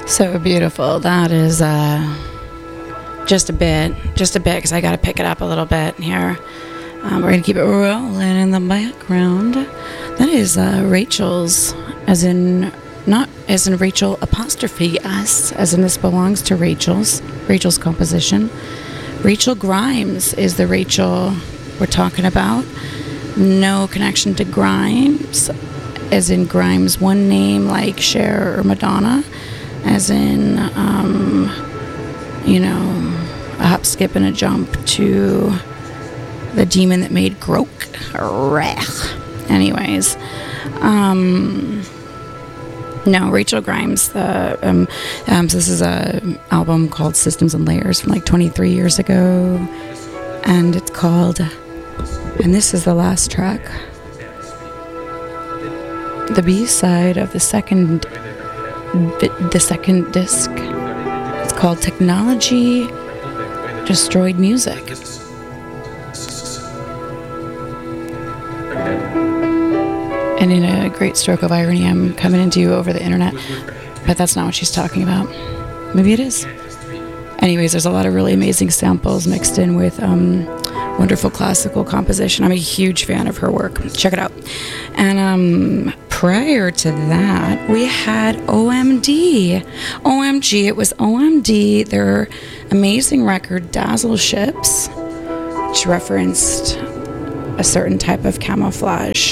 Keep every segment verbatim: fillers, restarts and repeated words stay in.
So beautiful. That is uh, just a bit, just a bit, because I got to pick it up a little bit here. Um, we're going to keep it rolling in the background. That is uh, Rachel's, as in, not as in Rachel apostrophe S, as in this belongs to Rachel's, Rachel's composition. Rachel Grimes is the Rachel we're talking about. No connection to Grimes, as in Grimes, one name like Cher or Madonna, as in, um, you know, a hop, skip, and a jump to the demon that made Grok. Anyways, um, no, Rachel Grimes. The um, um, so this is a album called Systems and Layers from like twenty-three years ago, and it's called, and this is the last track, the B-side of the second, the second disc. It's called Technology Destroyed Music. And in a great stroke of irony, I'm coming into you over the internet, but that's not what she's talking about. Maybe it is. Anyways, there's a lot of really amazing samples mixed in with um, wonderful classical composition. I'm a huge fan of her work. Check it out. And um, prior to that, we had O M D. O M G, it was O M D, their amazing record, Dazzle Ships, which referenced a certain type of camouflage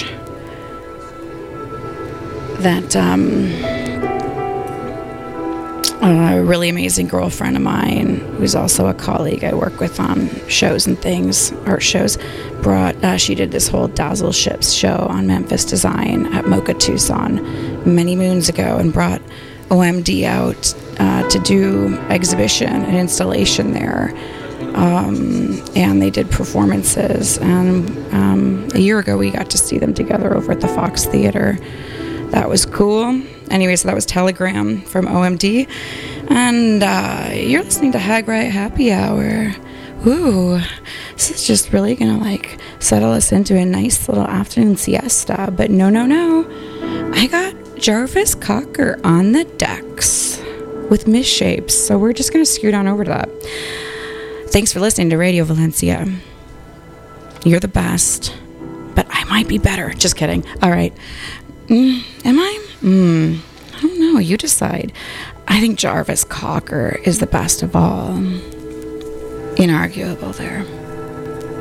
that um, a really amazing girlfriend of mine, who's also a colleague I work with on shows and things, art shows, brought, uh, she did this whole Dazzle Ships show on Memphis Design at Mocha Tucson many moons ago, and brought O M D out uh, to do exhibition and installation there. Um, and they did performances, and um, a year ago we got to see them together over at the Fox Theater. That was cool. Anyway, so that was Telegram from O M D. And uh, you're listening to Hag Riot Happy Hour. Ooh, this is just really going to like settle us into a nice little afternoon siesta. But no, no, no. I got Jarvis Cocker on the decks with Misshapes. So we're just going to scoot on over to that. Thanks for listening to Radio Valencia. You're the best, but I might be better. Just kidding. All right. Mm, am I? Mm, I don't know. You decide. I think Jarvis Cocker is the best of all. Inarguable there.